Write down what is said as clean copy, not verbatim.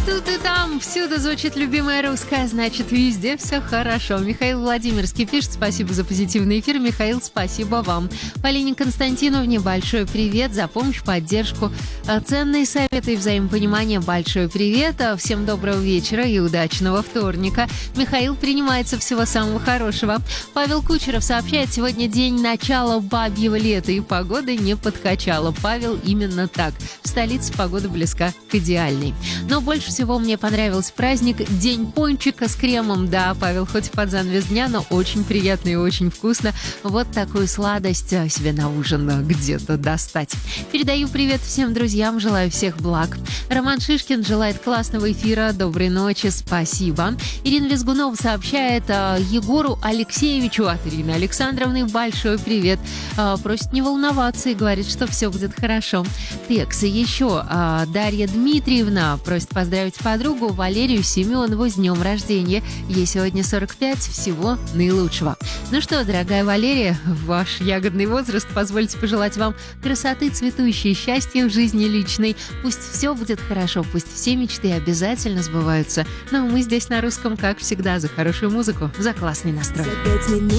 тут и там, всюду звучит любимая русская, значит, везде все хорошо. Михаил Владимирский пишет: спасибо за позитивный эфир. Михаил, спасибо вам. Полине Константиновне большой привет за помощь, поддержку, ценные советы и взаимопонимание. Большой привет. Всем доброго вечера и удачного вторника. Михаил, принимается всего самого хорошего. Павел Кучеров сообщает: сегодня день начала бабьего лета, и погода не подкачала. Павел, именно так. В столице погода близка к идеальной. Но больше всего мне понравился праздник День пончика с кремом. Да, Павел, хоть и под занавес дня, но очень приятно и очень вкусно. Вот такую сладость себе на ужин где-то достать. Передаю привет всем друзьям, желаю всех благ. Роман Шишкин желает классного эфира, доброй ночи, спасибо. Ирина Визгунова сообщает Егору Алексеевичу от Ирины Александровны большой привет. Просит не волноваться и говорит, что все будет хорошо. Текс. И еще Дарья Дмитриевна просит поздравить подругу Валерию Семенову с днем рождения. Ей сегодня 45, всего наилучшего. Ну что, дорогая Валерия, в ваш ягодный возраст позвольте пожелать вам красоты, цветущей, счастья в жизни личной. Пусть все будет хорошо, пусть все мечты обязательно сбываются. Но мы здесь на русском, как всегда, за хорошую музыку, за классный настрой.